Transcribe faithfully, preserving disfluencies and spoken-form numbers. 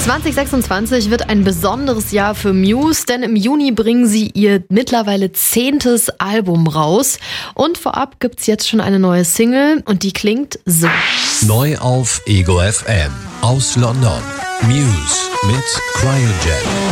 zwanzig sechsundzwanzig wird ein besonderes Jahr für Muse, denn im Juni bringen sie ihr mittlerweile zehntes Album raus. Und vorab gibt's jetzt schon eine neue Single und die klingt so. Neu auf Ego F M aus London. Muse mit Cryogen.